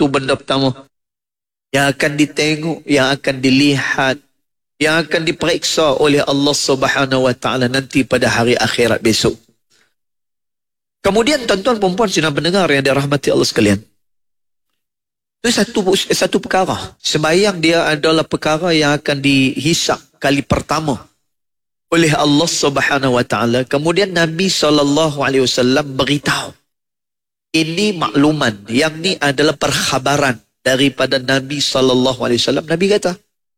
Itu benda pertama. Yang akan ditengok, yang akan dilihat, yang akan diperiksa oleh Allah Subhanahu Wa Taala nanti pada hari akhirat besok. Kemudian tuan-tuan perempuan sidang pendengar yang dirahmati Allah sekalian. Itu satu perkara. Sembahyang dia adalah perkara yang akan dihisap kali pertama oleh Allah Subhanahu Wa Taala. Kemudian Nabi SAW beritahu. Ini makluman. Yang ni adalah perkhabaran daripada Nabi SAW. Nabi kata,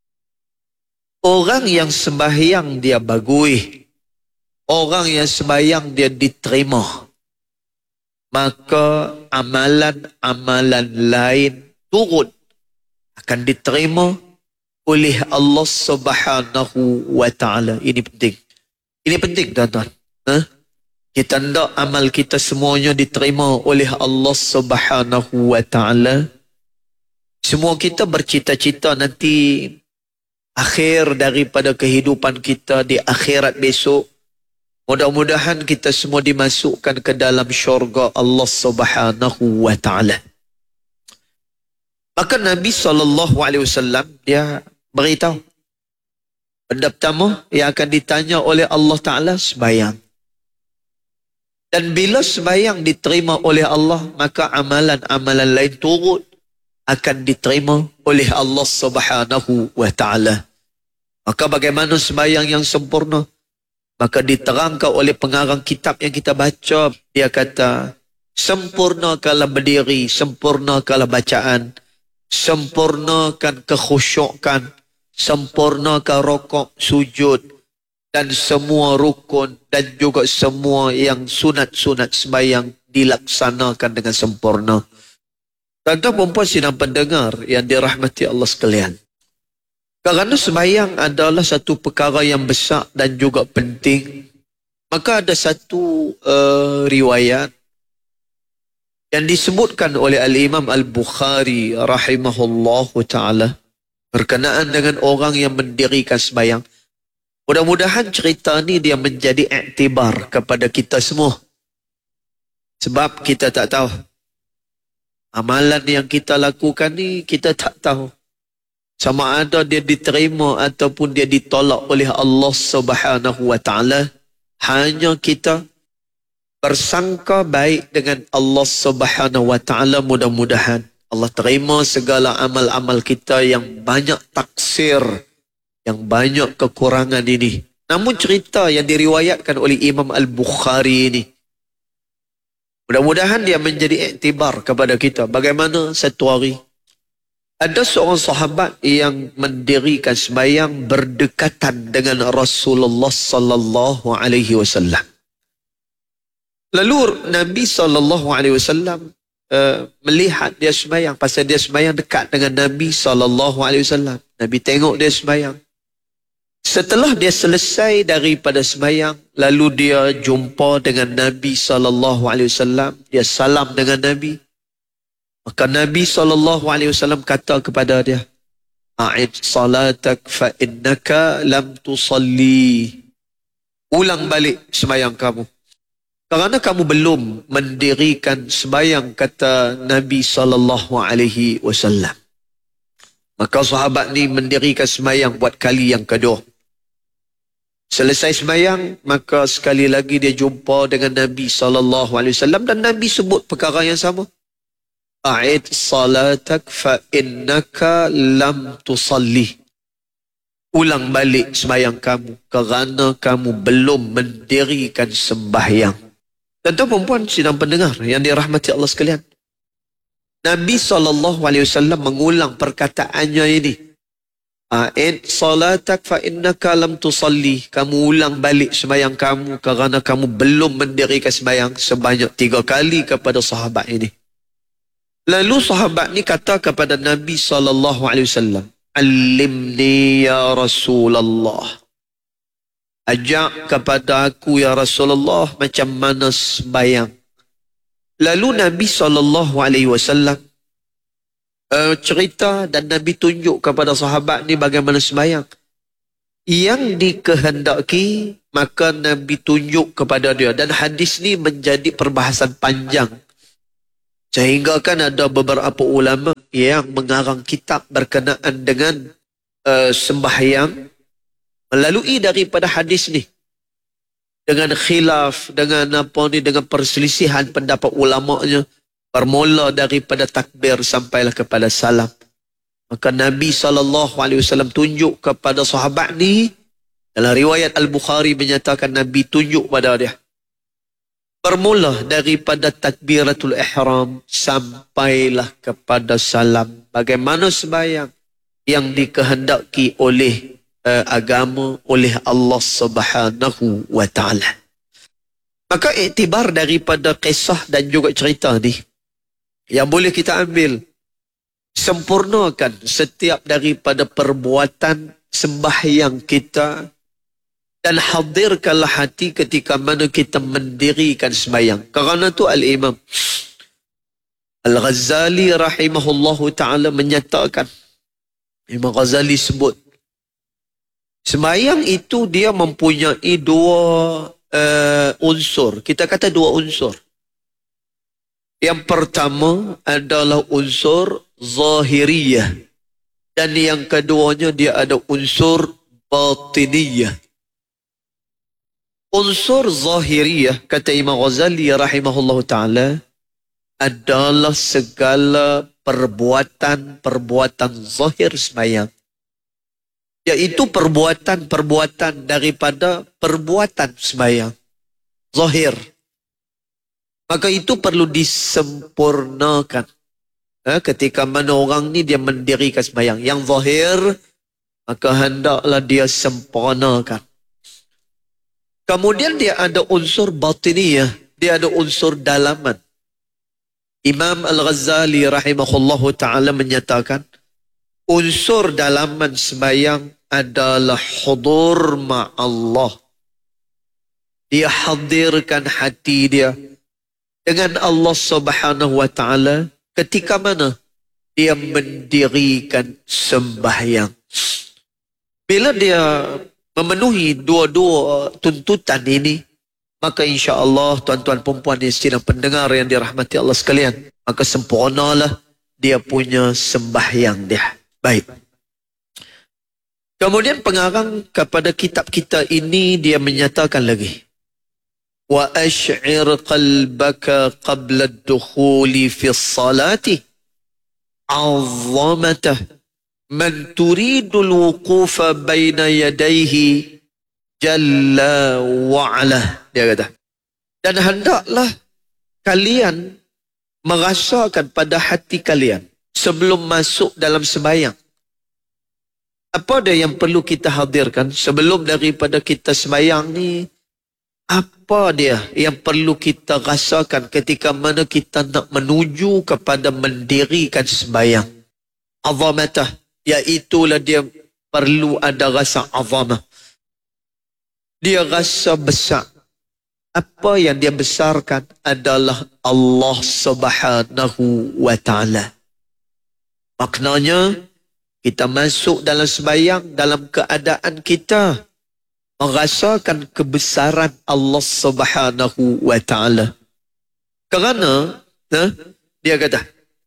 orang yang sembahyang dia bagui, orang yang sembahyang dia diterima, maka amalan-amalan lain turut akan diterima oleh Allah Subhanahu Wa Taala. Ini penting. Ini penting tuan-tuan. Kita hendak amal kita semuanya diterima oleh Allah Subhanahu Wa Taala. Semua kita bercita-cita nanti akhir daripada kehidupan kita di akhirat besok. Mudah-mudahan kita semua dimasukkan ke dalam syurga Allah Subhanahu Wa Taala. Maka Nabi SAW dia beritahu. Benda pertama yang akan ditanya oleh Allah Ta'ala, sembahyang. Dan bila sembahyang diterima oleh Allah, maka amalan-amalan lain turut akan diterima oleh Allah Subhanahu Wa Ta'ala. Maka bagaimana sembahyang yang sempurna? Maka diterangkan oleh pengarang kitab yang kita baca. Dia kata, sempurnakanlah berdiri, sempurnakanlah bacaan, sempurnakan kekhusyukan, sempurnakan rokok, sujud, dan semua rukun, dan juga semua yang sunat-sunat sembahyang dilaksanakan dengan sempurna. Tuan-tuan perempuan sidang pendengar yang dirahmati Allah sekalian. Kerana sembahyang adalah satu perkara yang besar dan juga penting, maka ada satu riwayat yang disebutkan oleh Al-Imam Al-Bukhari rahimahullahu ta'ala berkenaan dengan orang yang mendirikan sembahyang. Mudah-mudahan cerita ni dia menjadi iktibar kepada kita semua. Sebab kita tak tahu. Amalan yang kita lakukan ni kita tak tahu. Sama ada dia diterima ataupun dia ditolak oleh Allah Subhanahu Wa Ta'ala. Hanya kita bersangka baik dengan Allah Subhanahu Wa Ta'ala. Mudah-mudahan Allah terima segala amal-amal kita yang banyak taksir, yang banyak kekurangan ini. Namun cerita yang diriwayatkan oleh Imam Al-Bukhari ini, mudah-mudahan dia menjadi iktibar kepada kita. Bagaimana satu hari ada seorang sahabat yang mendirikan sembahyang berdekatan dengan Rasulullah sallallahu alaihi wasallam. Lalu Nabi SAW melihat dia sembahyang. Pasal dia sembahyang dekat dengan Nabi SAW. Nabi tengok dia sembahyang. Setelah dia selesai daripada sembahyang, lalu dia jumpa dengan Nabi SAW. Dia salam dengan Nabi. Maka Nabi SAW kata kepada dia, A'id salatak fa innaka lam tusalli. Ulang balik sembahyang kamu. Kerana kamu belum mendirikan sembahyang, kata Nabi SAW. Maka sahabat ni mendirikan sembahyang buat kali yang kedua. Selesai sembahyang, maka sekali lagi dia jumpa dengan Nabi SAW dan Nabi sebut perkara yang sama. A'id salatak fa innaka lam tusalli. Ulang balik sembahyang kamu kerana kamu belum mendirikan sembahyang. Tuan-tuan perempuan sidang pendengar yang dirahmati Allah sekalian. Nabi SAW mengulang perkataannya ini. A'id salatak fa innaka lam tusalli. Kamu ulang balik sembahyang kamu kerana kamu belum mendirikan sembahyang, sebanyak 3 kali kepada sahabat ini. Lalu sahabat ni kata kepada Nabi SAW, Alimni ya Rasulullah. Ajak kepada aku ya Rasulullah macam mana sembahyang. Lalu Nabi SAW cerita dan Nabi tunjuk kepada sahabat ni bagaimana sembahyang. Yang dikehendaki, maka Nabi tunjuk kepada dia. Dan hadis ni menjadi perbahasan panjang. Sehingga kan ada beberapa ulama yang mengarang kitab berkenaan dengan sembahyang melalui daripada hadis ni. Dengan khilaf, dengan perselisihan pendapat ulama'nya, bermula daripada takbir sampailah kepada salam. Maka Nabi SAW tunjuk kepada sahabat ni, dalam riwayat Al-Bukhari menyatakan Nabi tunjuk pada dia. Bermula daripada takbiratul ihram sampailah kepada salam. Bagaimana sembahyang yang dikehendaki oleh agama, oleh Allah Subhanahu wa ta'ala. Maka iktibar daripada kisah dan juga cerita ni, yang boleh kita ambil, sempurnakan setiap daripada perbuatan sembahyang kita dan hadirkanlah hati ketika mana kita mendirikan sembahyang. Kerana tu Al-Imam Al-Ghazali rahimahullahu ta'ala menyatakan, Imam Ghazali sebut, sembahyang itu dia mempunyai dua unsur. Kita kata dua unsur. Yang pertama adalah unsur zahiriyah. Dan yang keduanya dia ada unsur batiniyah. Unsur zahiriyah, kata Imam Ghazali rahimahullah ta'ala, adalah segala perbuatan-perbuatan zahir sembahyang. Iaitu perbuatan-perbuatan daripada perbuatan sembahyang zahir. Maka itu perlu disempurnakan. Ketika mana orang ni dia mendirikan sembahyang yang zahir, maka hendaklah dia sempurnakan. Kemudian dia ada unsur batiniyah, dia ada unsur dalaman. Imam Al-Ghazali rahimahullahu ta'ala menyatakan, unsur dalaman sembahyang adalah hudur ma'allah. Dia hadirkan hati dia dengan Allah Subhanahu wa ta'ala ketika mana dia mendirikan sembahyang. Bila dia memenuhi dua-dua tuntutan ini, maka insya-Allah tuan-tuan perempuan yang sedang pendengar yang dirahmati Allah sekalian, maka sempurnalah dia punya sembahyang dia. Baik. Kemudian pengarang kepada kitab kita ini dia menyatakan lagi, wa ash'ir qalbaka qabla ad-dukhuli fi as-salati 'azzamatah man turidu al-wuqufa baina yadayhi jalla wa ala. Dia kata, dan hendaklah kalian merasakan pada hati kalian sebelum masuk dalam sembahyang. Apa dia yang perlu kita hadirkan sebelum daripada kita sembahyang ni? Apa dia yang perlu kita rasakan ketika mana kita nak menuju kepada mendirikan sembahyang? Azamatah, iaitulah dia perlu ada rasa azamah. Dia rasa besar. Apa yang dia besarkan adalah Allah Subhanahu wa ta'ala. Maknanya, kita masuk dalam sembahyang dalam keadaan kita merasakan kebesaran Allah Subhanahu wa ta'ala. Kerana, dia kata,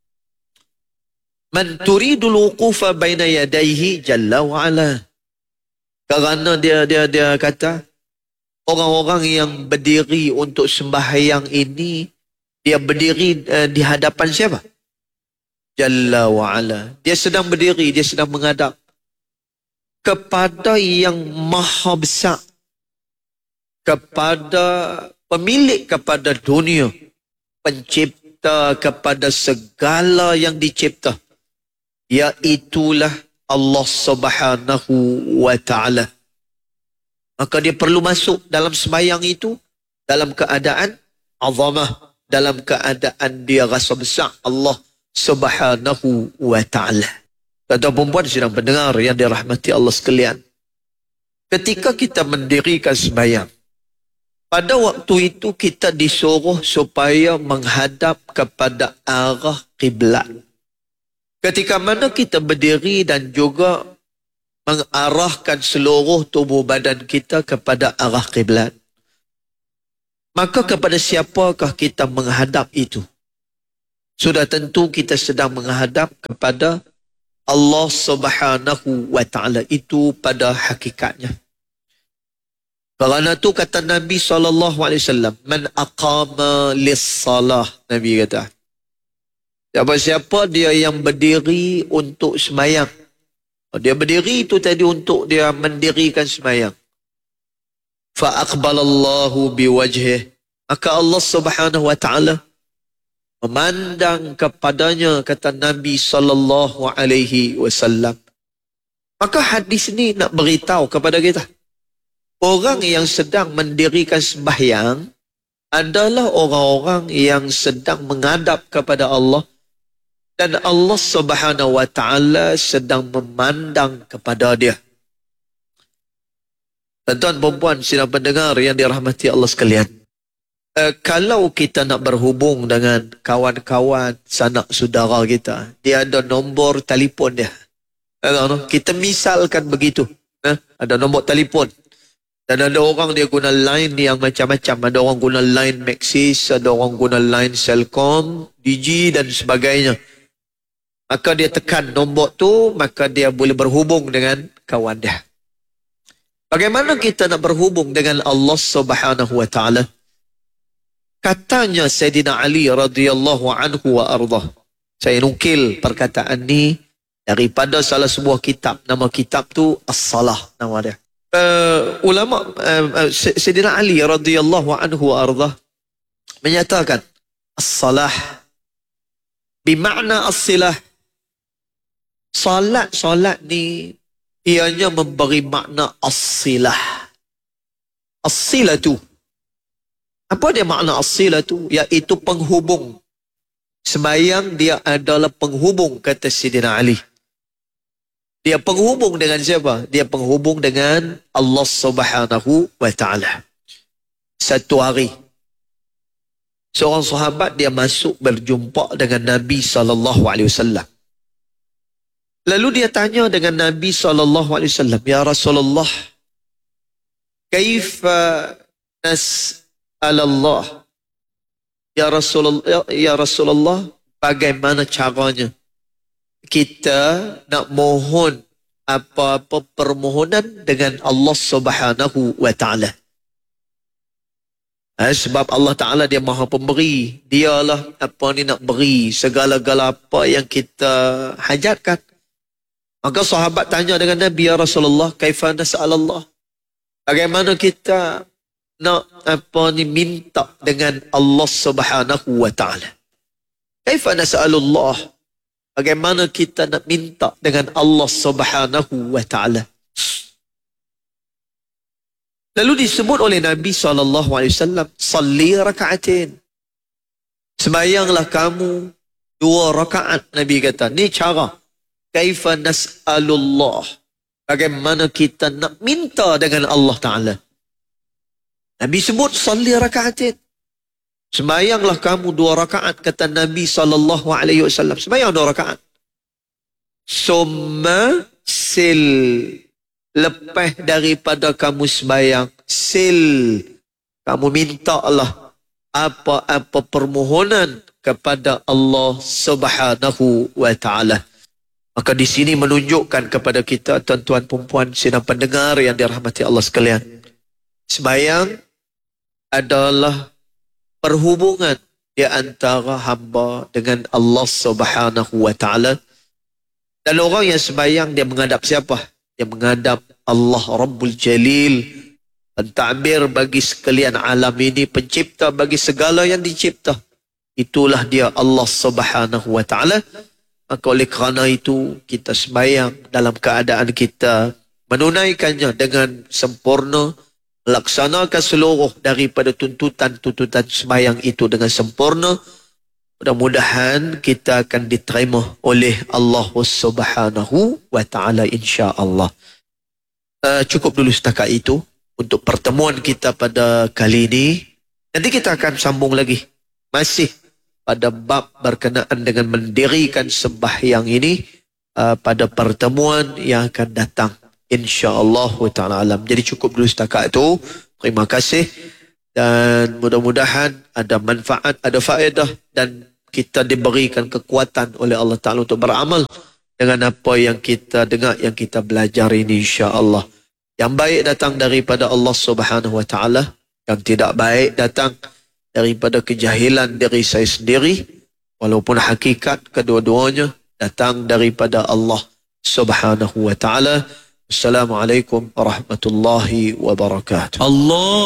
man turidul wuqufa baina yadayhi jalla wa ala. Kerana dia kata, orang-orang yang berdiri untuk sembahyang ini, dia berdiri di hadapan siapa? Jalla wa'ala. Dia sedang berdiri, dia sedang menghadap kepada yang maha besar, kepada pemilik kepada dunia, pencipta kepada segala yang dicipta, iaitulah Allah Subhanahu wa ta'ala. Maka dia perlu masuk dalam sembahyang itu dalam keadaan azamah, dalam keadaan dia rasa besar Allah Subhanahu wa ta'ala. Kata perempuan sedang pendengar yang dirahmati Allah sekalian, ketika kita mendirikan sembahyang, pada waktu itu kita disuruh supaya menghadap kepada arah kiblat. Ketika mana kita berdiri dan juga mengarahkan seluruh tubuh badan kita kepada arah kiblat, maka kepada siapakah kita menghadap itu? sudah tentu kita sedang menghadap kepada Allah Subhanahu wa Ta'ala. Itu pada hakikatnya. Kerana tu kata Nabi SAW, man aqama lis-salah, Nabi kata, siapa-siapa dia yang berdiri untuk sembahyang. Dia berdiri itu tadi untuk dia mendirikan sembahyang. Fa aqbalallahu biwajhih, maka Allah Subhanahu wa Ta'ala memandang kepadanya, kata Nabi SAW. Maka hadis ni nak beritahu kepada kita, orang yang sedang mendirikan sembahyang adalah orang-orang yang sedang menghadap kepada Allah, dan Allah Subhanahu wa Ta'ala sedang memandang kepada dia. Tuan-tuan, perempuan, sidang pendengar yang dirahmati Allah sekalian, kalau kita nak berhubung dengan kawan-kawan, sanak saudara kita, dia ada nombor telefon dia. Kita misalkan begitu. Ada nombor telefon. Dan ada orang dia guna line yang macam-macam. Ada orang guna line Maxis, ada orang guna line Celcom, Digi dan sebagainya. Maka dia tekan nombor tu, maka dia boleh berhubung dengan kawan dia. Bagaimana kita nak berhubung dengan Allah Subhanahu wa Ta'ala? Katanya Sayyidina Ali radhiyallahu anhu wa ardah. Saya nukil perkataan ni daripada salah sebuah kitab. Nama kitab tu As-Salah, nama dia. Ulama Sayyidina Ali radhiyallahu anhu wa ardah menyatakan As-Salah bermakna as-silah. Salat ni ianya memberi makna as-silah. As-silah tu, apa dia makna as-silah tu? Iaitu penghubung. Sembahyang dia adalah penghubung, kata Sayyidina Ali. Dia penghubung dengan siapa? Dia penghubung dengan Allah Subhanahu wa Ta'ala. Satu hari, seorang sahabat dia masuk berjumpa dengan Nabi SAW. Lalu dia tanya dengan Nabi SAW, ya Rasulullah, kaifa nas'alallah? Ya Rasulullah, bagaimana caranya kita nak mohon apa-apa permohonan dengan Allah Subhanahu wa Ta'ala? Sebab Allah Ta'ala dia maha pemberi. Dialah nak beri segala-gala apa yang kita hajatkan. Maka sahabat tanya dengan Nabi, ya Rasulullah, kaifa nas'alallah? Bagaimana kita nak minta dengan Allah Subhanahu wa Ta'ala? Kaifa nas'alullah? Bagaimana kita nak minta dengan Allah Subhanahu wa Ta'ala? Lalu disebut oleh Nabi SAW, salli raka'atin. Sembayanglah kamu 2 rakaat, Nabi kata. Ni cara. Kaifa nas'alullah? Bagaimana kita nak minta dengan Allah Ta'ala? Nabi sebut salli raka'atin. Sembayanglah kamu 2 rakaat, kata Nabi SAW. Sembayang 2 rakaat. Summa sil. Lepas daripada kamu sembayang, sil. Kamu mintalah apa-apa permohonan kepada Allah Subhanahu wa Ta'ala. Maka di sini menunjukkan kepada kita, tuan-tuan perempuan sidang pendengar yang dirahmati Allah sekalian, sembahyang adalah perhubungan di antara hamba dengan Allah Subhanahu wa Ta'ala. Dan orang yang sembahyang, dia menghadap siapa? Dia menghadap Allah Rabbul Jalil, pentadbir bagi sekalian alam ini, pencipta bagi segala yang dicipta. Itulah dia Allah Subhanahu wa Ta'ala. Maka oleh kerana itu, kita sembahyang dalam keadaan kita menunaikannya dengan sempurna, melaksanakan seluruh daripada tuntutan-tuntutan sembahyang itu dengan sempurna. Mudah-mudahan kita akan diterima oleh Allah Subhanahu wa Ta'ala, insya-Allah. Cukup dulu setakat itu untuk pertemuan kita pada kali ini. Nanti kita akan sambung lagi, masih pada bab berkenaan dengan mendirikan sembahyang ini pada pertemuan yang akan datang, insya-Allah ta'ala alam. Jadi cukup dulu setakat itu. Terima kasih dan mudah-mudahan ada manfaat, ada faedah, dan kita diberikan kekuatan oleh Allah Ta'ala untuk beramal dengan apa yang kita dengar, yang kita belajar ini, insya-Allah. Yang baik datang daripada Allah Subhanahu wa Ta'ala, yang tidak baik datang daripada kejahilan diri saya sendiri, walaupun hakikat kedua-duanya datang daripada Allah Subhanahu wa Ta'ala. Assalamualaikum warahmatullahi wabarakatuh. Allah